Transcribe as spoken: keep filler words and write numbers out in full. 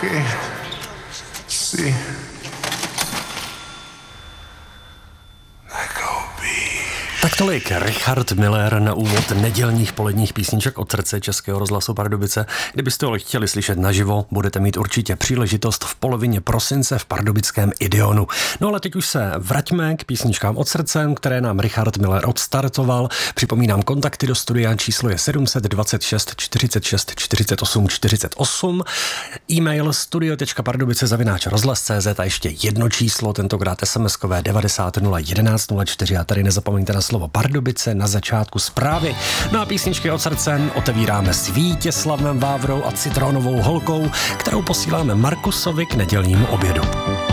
prachy si Tak tolik Richard Miller na úvod nedělních poledních písniček od srdce Českého rozhlasu Pardubice. Kdybyste ho chtěli slyšet naživo, budete mít určitě příležitost v polovině prosince v pardubickém Ideonu. No ale teď už se vraťme k písničkám od srdce, které nám Richard Miller odstartoval. Připomínám kontakty do studia, číslo je sedm set dvacet šest čtyřicet šest čtyřicet osm čtyřicet osm, e-mail studio tečka pardubice zavináč rozhlas tečka cé zet a ještě jedno číslo, tentokrát SMSkové devadesát nula jedenáct nula čtyři a tady nezapomeňte na slovo Pardubice na začátku zprávy. No a písničky od srdce otevíráme s Vítězslavem Vávrou a Citronovou holkou, kterou posíláme Markusovi k nedělnímu obědu.